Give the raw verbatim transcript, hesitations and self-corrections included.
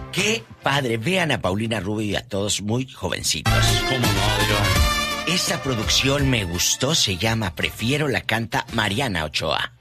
Qué padre. Vean a Paulina Rubio y a todos muy jovencitos. ¿Cómo no, Dios? Esa producción me gustó, se llama Prefiero, la canta Mariana Ochoa.